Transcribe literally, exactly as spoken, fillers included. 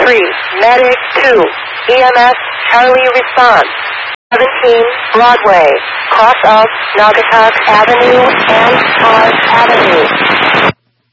three, Medic two, E M S Charlie response. seventeen, Broadway, cross of Naugatuck Avenue and Todd Avenue.